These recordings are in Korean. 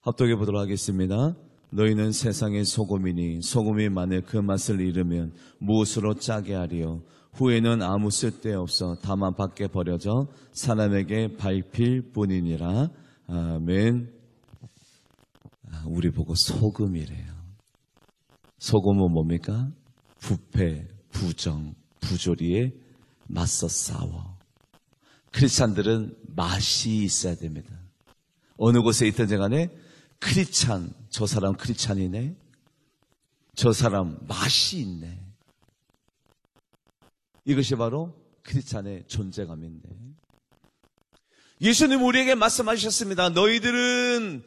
합독해 보도록 하겠습니다. 너희는 세상의 소금이니 소금이 만일 그 맛을 잃으면 무엇으로 짜게 하리요. 후에는 아무 쓸데없어 다만 밖에 버려져 사람에게 밟힐 뿐이니라. 아멘. 우리 보고 소금이래요. 소금은 뭡니까? 부패, 부정, 부조리에 맞서 싸워. 크리스찬들은 맛이 있어야 됩니다. 어느 곳에 있든지 간에 크리스찬, 저 사람 크리스찬이네. 저 사람 맛이 있네. 이것이 바로 크리스찬의 존재감인데, 예수님 우리에게 말씀하셨습니다. 너희들은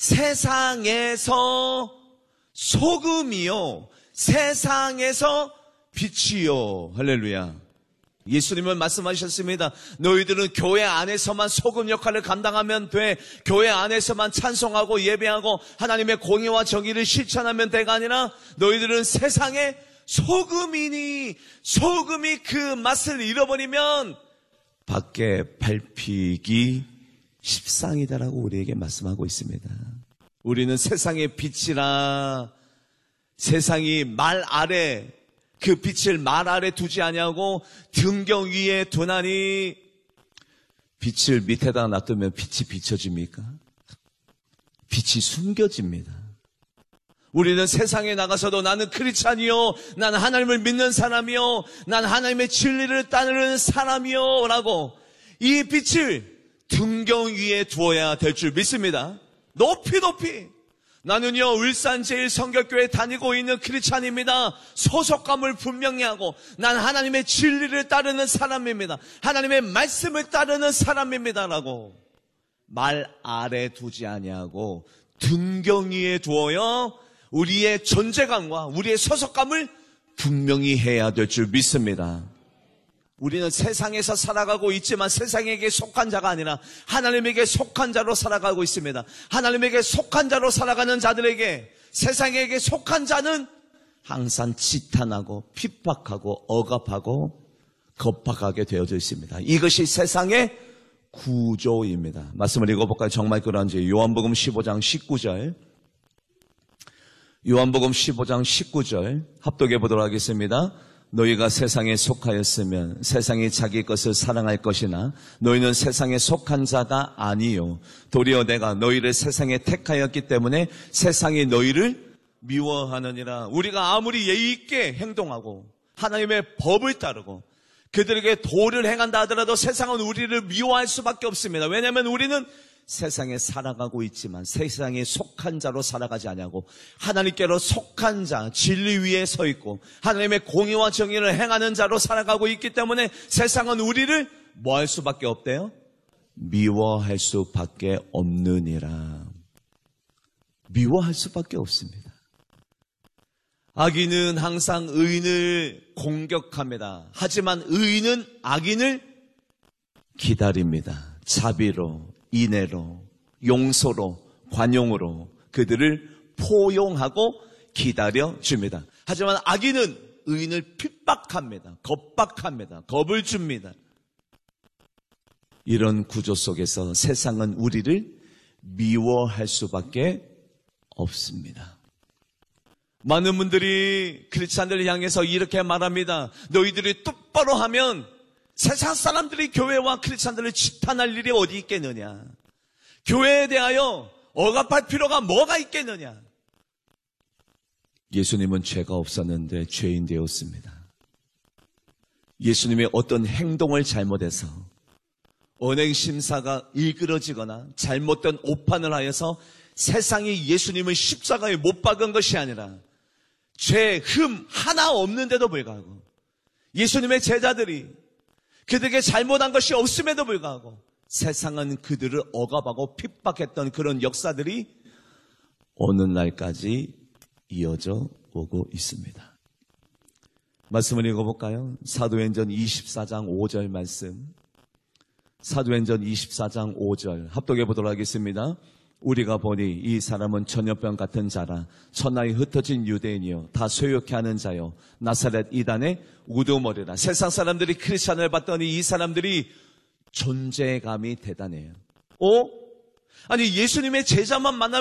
세상에서 소금이요, 세상에서 빛이요. 할렐루야. 예수님은 말씀하셨습니다. 너희들은 교회 안에서만 소금 역할을 감당하면 돼. 교회 안에서만 찬송하고 예배하고 하나님의 공의와 정의를 실천하면 돼가 아니라 너희들은 세상의 소금이니 소금이 그 맛을 잃어버리면 밖에 밟히기 십상이다라고 우리에게 말씀하고 있습니다. 우리는 세상의 빛이라 세상이 말 아래, 그 빛을 말 아래 두지 아니하고 등경 위에 두나니, 빛을 밑에다 놔두면 빛이 비춰집니까? 빛이 숨겨집니다. 우리는 세상에 나가서도 나는 크리스찬이요, 나는 하나님을 믿는 사람이요, 난 하나님의 진리를 따르는 사람이요 라고 이 빛을 등경 위에 두어야 될 줄 믿습니다. 높이 높이. 나는요, 울산제일성결교회 다니고 있는 크리스찬입니다. 소속감을 분명히 하고 난 하나님의 진리를 따르는 사람입니다. 하나님의 말씀을 따르는 사람입니다 라고 말 아래 두지 아니하고 등경 위에 두어야 우리의 존재감과 우리의 소속감을 분명히 해야 될 줄 믿습니다. 우리는 세상에서 살아가고 있지만 세상에게 속한 자가 아니라 하나님에게 속한 자로 살아가고 있습니다. 하나님에게 속한 자로 살아가는 자들에게, 세상에게 속한 자는 항상 지탄하고 핍박하고 억압하고 겁박하게 되어져 있습니다. 이것이 세상의 구조입니다. 말씀을 읽어볼까요? 정말 그런지 요한복음 15장 19절, 요한복음 15장 19절 합독해 보도록 하겠습니다. 너희가 세상에 속하였으면 세상이 자기 것을 사랑할 것이나 너희는 세상에 속한 자가 아니요 도리어 내가 너희를 세상에 택하였기 때문에 세상이 너희를 미워하느니라. 우리가 아무리 예의 있게 행동하고 하나님의 법을 따르고 그들에게 도를 행한다 하더라도 세상은 우리를 미워할 수밖에 없습니다. 왜냐하면 우리는 세상에 살아가고 있지만 세상에 속한 자로 살아가지 아니하고 하나님께로 속한 자, 진리 위에 서 있고 하나님의 공의와 정의를 행하는 자로 살아가고 있기 때문에 세상은 우리를 뭐 할 수밖에 없대요? 미워할 수밖에 없느니라. 미워할 수밖에 없습니다. 악인은 항상 의인을 공격합니다. 하지만 의인은 악인을 기다립니다. 자비로, 인애로, 용서로, 관용으로 그들을 포용하고 기다려줍니다. 하지만 악인은 의인을 핍박합니다. 겁박합니다. 겁을 줍니다. 이런 구조 속에서 세상은 우리를 미워할 수밖에 없습니다. 많은 분들이 크리스찬들을 향해서 이렇게 말합니다. 너희들이 똑바로 하면 세상 사람들이 교회와 크리스찬들을 지탄할 일이 어디 있겠느냐. 교회에 대하여 억압할 필요가 뭐가 있겠느냐. 예수님은 죄가 없었는데 죄인 되었습니다. 예수님의 어떤 행동을 잘못해서 언행심사가 일그러지거나 잘못된 오판을 하여서 세상이 예수님을 십자가에 못 박은 것이 아니라 죄, 흠 하나 없는데도 불구하고 예수님의 제자들이 그들에게 잘못한 것이 없음에도 불구하고 세상은 그들을 억압하고 핍박했던 그런 역사들이 오늘날까지 이어져 오고 있습니다. 말씀을 읽어볼까요? 사도행전 24장 5절 말씀. 사도행전 24장 5절 합독해 보도록 하겠습니다. 우리가 보니 이 사람은 전염병 같은 자라 천하에 흩어진 유대인이요 다 소욕해 하는 자요 나사렛 이단의 우두머리라. 세상 사람들이 크리스찬을 봤더니 이 사람들이 존재감이 대단해요. 아니 예수님의 제자만 만나면